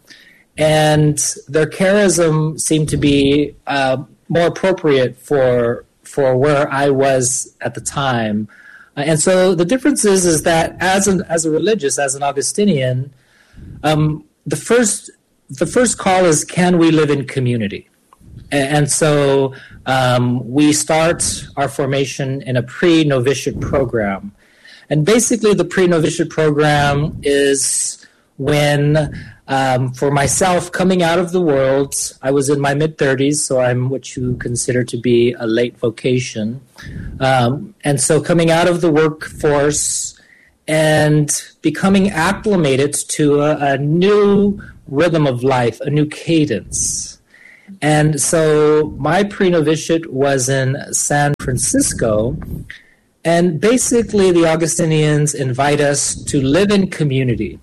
and their charism seemed to be uh, more appropriate for for where I was at the time. Uh, and so the difference is, is that as an as a religious, as an Augustinian, um, the first the first call is, can we live in community? And so um, we start our formation in a pre-novitiate program. And basically the pre-novitiate program is when, um, for myself, coming out of the world, I was in my mid-thirties, so I'm what you consider to be a late vocation. Um, and so coming out of the workforce and becoming acclimated to a, a new rhythm of life, a new cadence. And so my pre-novitiate was in San Francisco, and basically the Augustinians invite us to live in community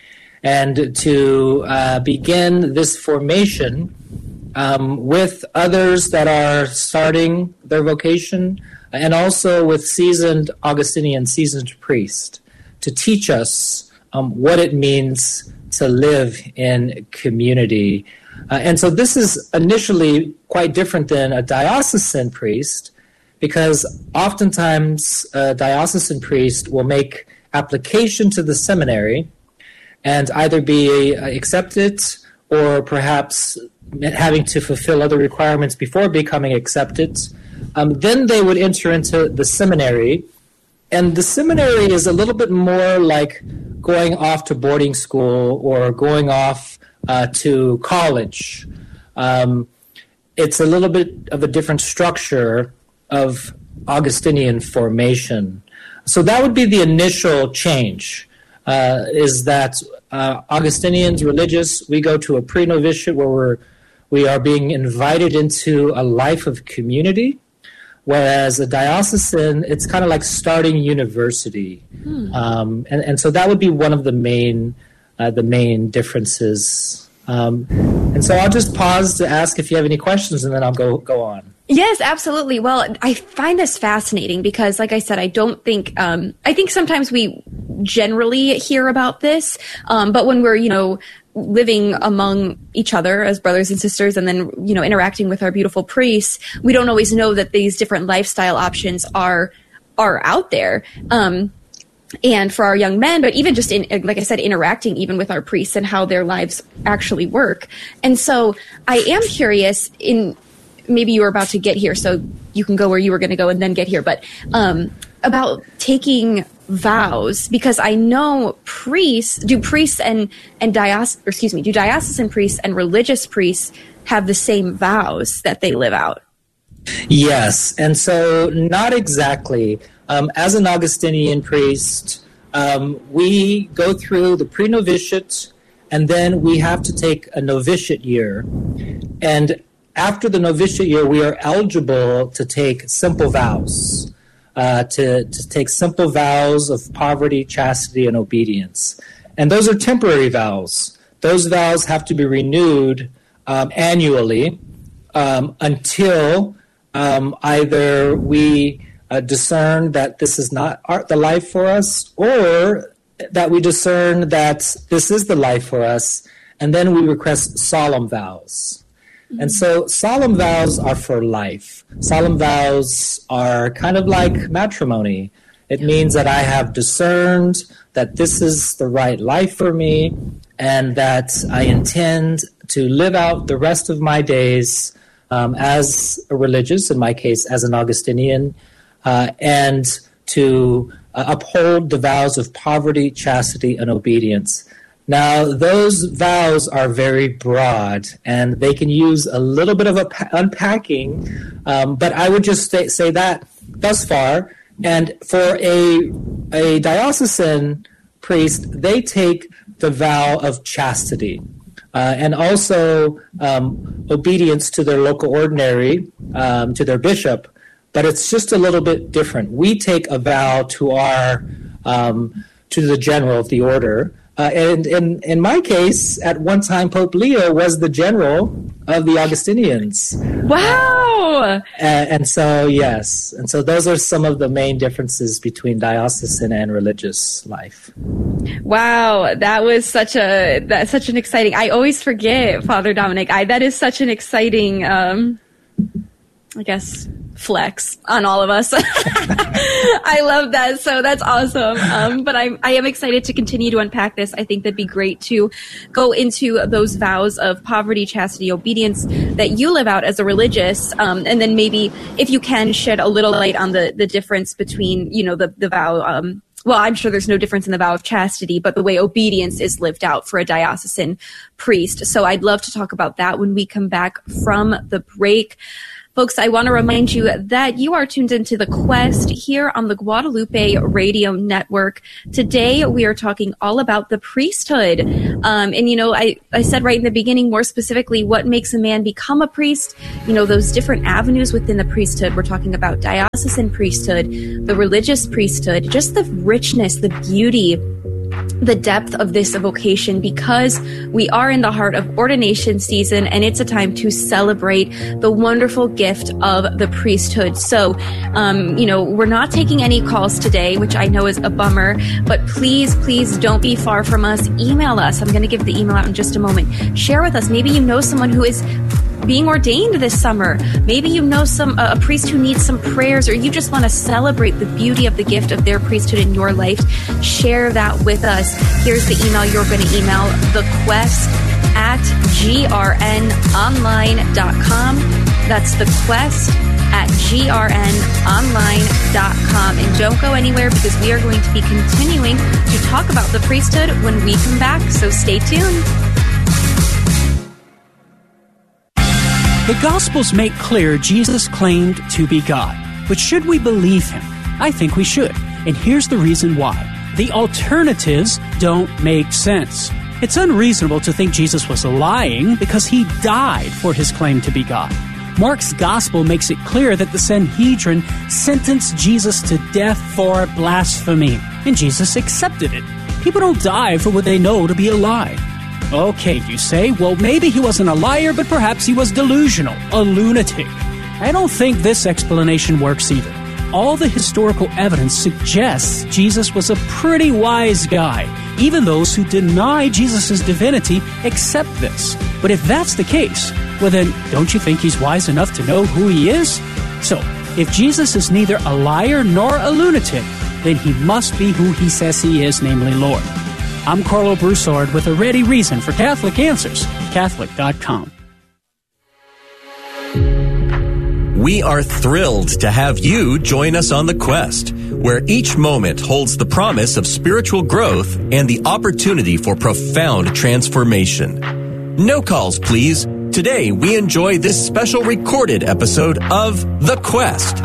and to uh, begin this formation um, with others that are starting their vocation, and also with seasoned Augustinian, seasoned priests, to teach us um, what it means to live in community. Uh, and so this is initially quite different than a diocesan priest, because oftentimes a diocesan priest will make application to the seminary and either be accepted or perhaps having to fulfill other requirements before becoming accepted. Um, then they would enter into the seminary, and the seminary is a little bit more like going off to boarding school or going off uh, to college. Um, it's a little bit of a different structure of Augustinian formation. So that would be the initial change, uh, is that uh, Augustinians, religious, we go to a pre-novitiate where we're, we are being invited into a life of community, whereas a diocesan, it's kind of like starting university. Hmm. Um, and, and so that would be one of the main, uh, the main differences. Um, and so I'll just pause to ask if you have any questions, and then I'll go go on. Yes, absolutely. Well, I find this fascinating because, like I said, I don't think, um, I think sometimes we generally hear about this, um, but when we're, you know, living among each other as brothers and sisters and then, you know, interacting with our beautiful priests, we don't always know that these different lifestyle options are, are out there. Um, and for our young men, but even just in, like I said, interacting even with our priests and how their lives actually work. And so I am curious in, maybe you were about to get here, so you can go where you were going to go and then get here. But um, about taking vows, because I know priests, do priests and and diocese, or excuse me, do diocesan priests and religious priests have the same vows that they live out? Yes, and so not exactly. Um, as an Augustinian priest, um, we go through the pre-novitiate, and then we have to take a novitiate year, and after the novitiate year, we are eligible to take simple vows, uh, to, to take simple vows of poverty, chastity, and obedience. And those are temporary vows. Those vows have to be renewed um, annually um, until um, either we uh, discern that this is not our, the life for us, or that we discern that this is the life for us, and then we request solemn vows. And so solemn vows are for life. Solemn vows are kind of like matrimony. It means that I have discerned that this is the right life for me, and that I intend to live out the rest of my days um, as a religious, in my case as an Augustinian, uh, and to uh, uphold the vows of poverty, chastity, and obedience. Now, those vows are very broad, and they can use a little bit of a pa- unpacking, um, but I would just say, say that thus far. And for a, a diocesan priest, they take the vow of chastity uh, and also um, obedience to their local ordinary, um, to their bishop, but it's just a little bit different. We take a vow to our um, to the general of the order. Uh, and in, in my case, at one time, Pope Leo was the general of the Augustinians. Wow! Uh, and so, yes. And so those are some of the main differences between diocesan and religious life. Wow, that was such a that's such an exciting. I always forget, Father Dominic. I that is such an exciting um, I guess, flex on all of us. I love that. So that's awesome. Um, but I'm, I am excited to continue to unpack this. I think that'd be great to go into those vows of poverty, chastity, obedience that you live out as a religious. Um, and then maybe if you can shed a little light on the, the difference between, you know, the, the vow, um, well, I'm sure there's no difference in the vow of chastity, but the way obedience is lived out for a diocesan priest. So I'd love to talk about that when we come back from the break. Folks, I want to remind you that you are tuned into The Quest here on the Guadalupe Radio Network. Today, we are talking all about the priesthood. Um, and, you know, I, I said right in the beginning, more specifically, what makes a man become a priest? You know, those different avenues within the priesthood. We're talking about diocesan priesthood, the religious priesthood, just the richness, the beauty, the depth of this vocation, because we are in the heart of ordination season, and it's a time to celebrate the wonderful gift of the priesthood. So, um, you know, we're not taking any calls today, which I know is a bummer, but please, please don't be far from us. Email us. I'm going to give the email out in just a moment. Share with us. Maybe you know someone who is being ordained this summer. Maybe you know some uh, a priest who needs some prayers, or you just want to celebrate the beauty of the gift of their priesthood in your life. Share that with us. Here's the email you're going to email: thequest at g r n online dot com. That's thequest at g r n online dot com. And don't go anywhere, because we are going to be continuing to talk about the priesthood when we come back. So stay tuned. The Gospels make clear Jesus claimed to be God. But should we believe him? I think we should. And here's the reason why. The alternatives don't make sense. It's unreasonable to think Jesus was lying because he died for his claim to be God. Mark's Gospel makes it clear that the Sanhedrin sentenced Jesus to death for blasphemy, and Jesus accepted it. People don't die for what they know to be a lie. Okay, you say, well, maybe he wasn't a liar, but perhaps he was delusional, a lunatic. I don't think this explanation works either. All the historical evidence suggests Jesus was a pretty wise guy. Even those who deny Jesus' divinity accept this. But if that's the case, well then, don't you think he's wise enough to know who he is? So, if Jesus is neither a liar nor a lunatic, then he must be who he says he is, namely Lord. I'm Carlo Broussard with a ready reason for Catholic Answers, Catholic dot com. We are thrilled to have you join us on the quest, where each moment holds the promise of spiritual growth and the opportunity for profound transformation. No calls, please. Today, we enjoy this special recorded episode of The Quest.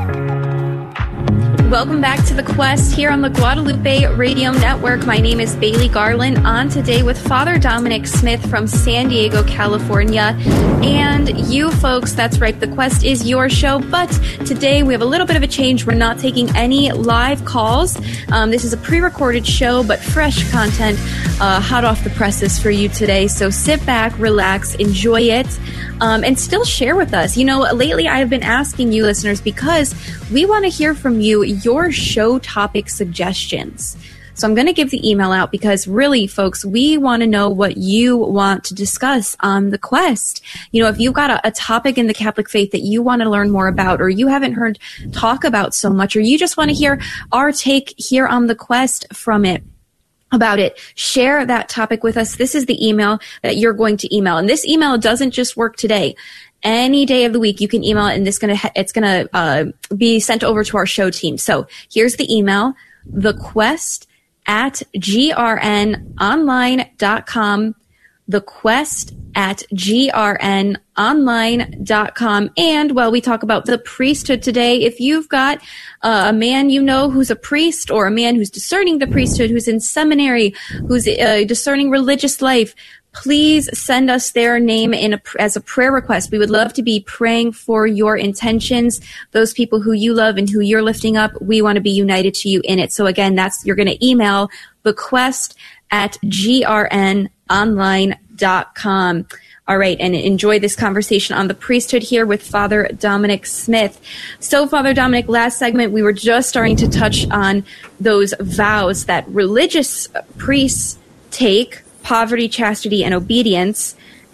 Welcome back to The Quest here on the Guadalupe Radio Network. My name is Bailey Garland, on today with Father Dominic Smith from San Diego, California. And you folks, that's right, The Quest is your show, but today we have a little bit of a change. We're not taking any live calls. Um, this is a pre-recorded show, but fresh content, uh, hot off the presses for you today. So sit back, relax, enjoy it, um, and still share with us. You know, lately I have been asking you listeners, because we want to hear from you your show topic suggestions. So I'm going to give the email out, because really, folks, we want to know what you want to discuss on The Quest. You know, if you've got a, a topic in the Catholic faith that you want to learn more about, or you haven't heard talk about so much, or you just want to hear our take here on The Quest from it, about it, share that topic with us. This is the email that you're going to email. And this email doesn't just work today. Any day of the week, you can email it, and this gonna ha- it's going to uh, be sent over to our show team. So here's the email: thequest at g r n online dot com. thequest at g r n online dot com. And while we talk about the priesthood today, if you've got uh, a man you know who's a priest, or a man who's discerning the priesthood, who's in seminary, who's uh, discerning religious life, please send us their name in a, as a prayer request. We would love to be praying for your intentions, those people who you love and who you're lifting up. We want to be united to you in it. So again, that's, you're going to email thequest at g r n online dot com. All right, and enjoy this conversation on the priesthood here with Father Dominic Smith. So, Father Dominic, last segment, we were just starting to touch on those vows that religious priests take: poverty, chastity, and obedience.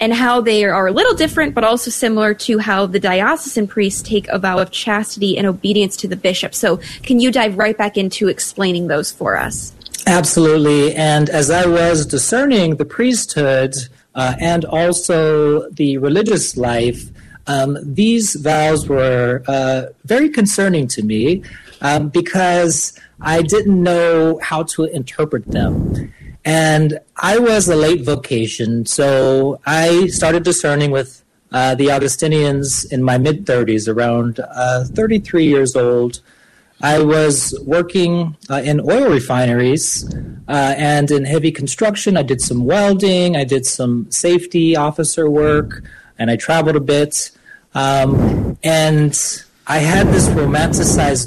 and how they are a little different, but also similar to how the diocesan priests take a vow of chastity and obedience to the bishop. So can you dive right back into explaining those for us? Absolutely. And as I was discerning the priesthood uh, and also the religious life, um, these vows were uh, very concerning to me um, because I didn't know how to interpret them. And I was a late vocation, so I started discerning with uh, the Augustinians in my mid-thirties, around uh, thirty-three years old. I was working uh, in oil refineries uh, and in heavy construction. I did some welding, I did some safety officer work, and I traveled a bit. Um, and I had this romanticized